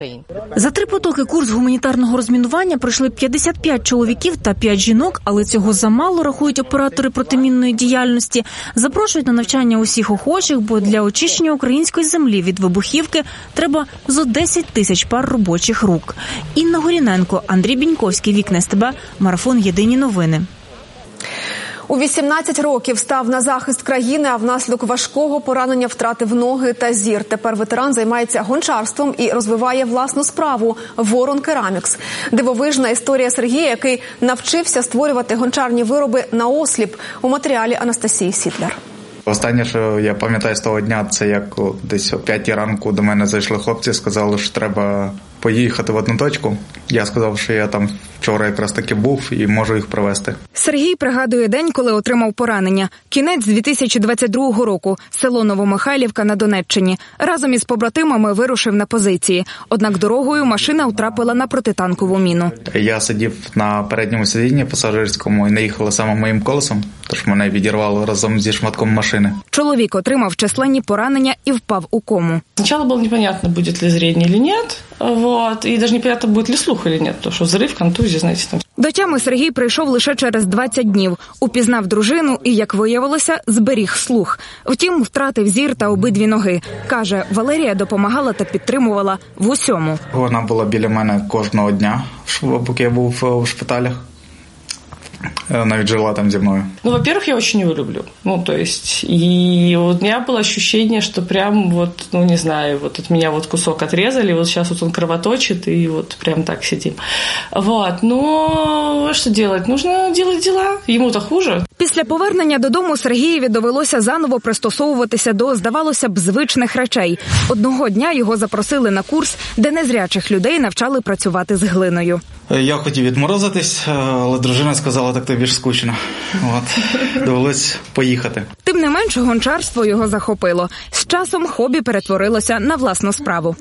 За 3 потоки курс гуманітарного розмінування пройшли 55 чоловіків та 5 жінок, але цього замало, рахують оператори протимінної діяльності. Запрошують на навчання усіх охочих, бо для очищення української землі від вибухівки треба зо 10 тисяч пар робочих рук. Інна Горіненко, Андрій Біньковський, Вікна СТБ, Марафон Єдині новини. У 18 років став на захист країни, а внаслідок важкого поранення втратив ноги та зір. Тепер ветеран займається гончарством і розвиває власну справу – Ворон Керамікс. Дивовижна історія Сергія, який навчився створювати гончарні вироби наосліп, у матеріалі Анастасії Сідлер. Останнє, що я пам'ятаю з того дня, це як десь о 5 ранку до мене зайшли хлопці, сказали, що треба поїхати в одну точку. Я сказав, що я там вчора якраз таки був і можу їх привезти. Сергій пригадує день, коли отримав поранення. Кінець 2022 року. Село Новомихайлівка на Донеччині. Разом із побратимами вирушив на позиції. Однак дорогою машина втрапила на протитанкову міну. Я сидів на передньому сидінні пасажирському і не їхала саме моїм колесом, тож мене відірвало разом зі шматком машини. Чоловік отримав численні поранення і впав у кому. Спочатку було непонятно, буде ли зрение чи ні. Вот. И даже непонятно, будет ли слух или нет, потому что взрыв, контузия, знаете, там. До тями Сергій прийшов лише через 20 днів. Упізнав дружину і, як виявилося, зберіг слух. Втім, втратив зір та обидві ноги. Каже, Валерія допомагала та підтримувала в усьому. Вона була біля мене кожного дня, поки я був у шпиталях. Навіть жила там зі мною. Ну, во-первых, я очень его люблю. Ну, то есть, и вот у меня было ощущение, что прям вот, ну, не знаю, вот от меня вот кусок отрезали, вот сейчас вот он кровоточит, и вот прям так сидим. Вот, но что делать? Нужно делать дела, ему-то хуже. Після повернення додому Сергієві довелося заново пристосовуватися до, здавалося б, звичних речей. Одного дня його запросили на курс, де незрячих людей навчали працювати з глиною. Я хотів відморозитись, але дружина сказала, так тобі ж скучно. От, довелось поїхати. Тим не менш, гончарство його захопило. З часом хобі перетворилося на власну справу.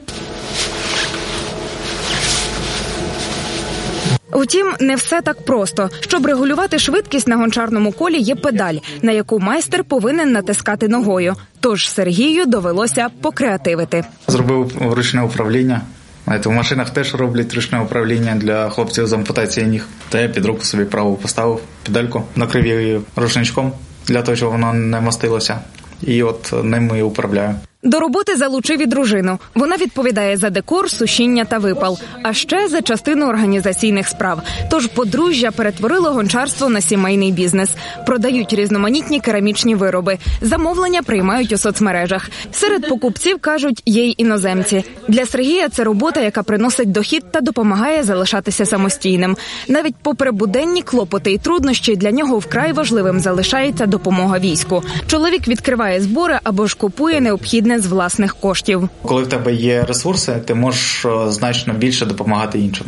Утім, не все так просто. Щоб регулювати швидкість на гончарному колі, є педаль, на яку майстер повинен натискати ногою. Тож Сергію довелося покреативити. Зробив ручне управління. В машинах теж роблять ручне управління для хлопців з ампутацією ніг. Та я під руку собі праву поставив педальку, накрив її рушничком для того, щоб вона не мастилася. І от ним і управляю. До роботи залучив і дружину. Вона відповідає за декор, сушіння та випал, а ще за частину організаційних справ. Тож подружжя перетворило гончарство на сімейний бізнес. Продають різноманітні керамічні вироби. Замовлення приймають у соцмережах. Серед покупців, кажуть, є й іноземці. Для Сергія це робота, яка приносить дохід та допомагає залишатися самостійним. Навіть попри буденні клопоти і труднощі, для нього вкрай важливим залишається допомога війську. Чоловік відкриває збори або ж купує необхідне з власних коштів. Коли в тебе є ресурси, ти можеш значно більше допомагати іншим.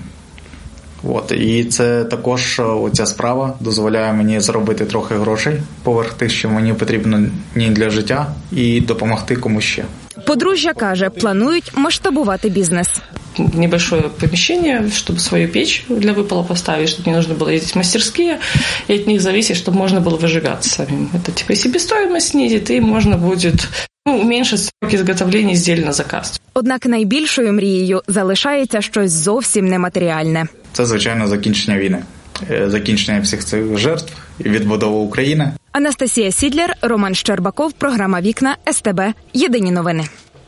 От. І це також оця справа дозволяє мені заробити трохи грошей поверх тих, що мені потрібно для життя, і допомогти комусь ще. Подружжя каже, планують масштабувати бізнес. Небольшое помещение, чтобы свою печь для выпала поставить, чтобы не нужно было ездить в мастерские, и от них зависит, чтобы можно было выжигаться самим. Это типа себестоимость снизит, и можно будет уменьшить сроки изготовления изделий на заказ. Однак найбільшою мрією залишається щось зовсім нематеріальне. Це, звичайно, закінчення війни. Закінчення всіх цих жертв і відбудова України. Анастасія Сідлер, Роман Щербаков, програма «Вікна», СТБ, Єдині новини.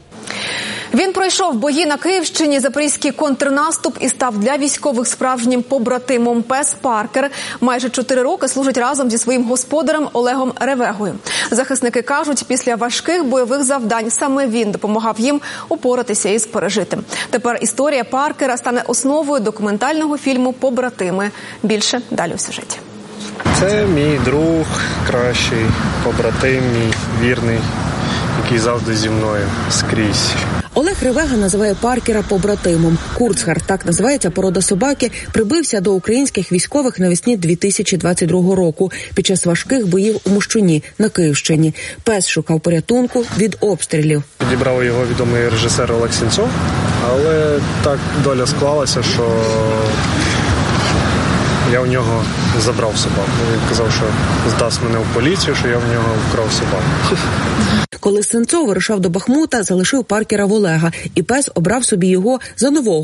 Він пройшов бої на Київщині, запорізький контрнаступ і став для військових справжнім побратимом. Пес Паркер майже 4 роки служить разом зі своїм господарем Олегом Ревегою. Захисники кажуть, після важких бойових завдань саме він допомагав їм упоратися із пережитим. Тепер історія Паркера стане основою документального фільму «Побратими». Більше далі у сюжеті. Це мій друг, кращий побратим, мій вірний, який завжди зі мною скрізь. Олег Ревега називає Паркера побратимом. Курцгар, так називається порода собаки, прибився до українських військових навесні 2022 року під час важких боїв у Мощуні на Київщині. Пес шукав порятунку від обстрілів. Підібрав його відомий режисер Олег Сенцов, але так доля склалася, що я у нього забрав собаку. Він казав, що здасть мене в поліцію, що я в нього вкрав собаку. Коли Сенцов вирушав до Бахмута, залишив Паркера в Олега, і пес обрав собі його за нового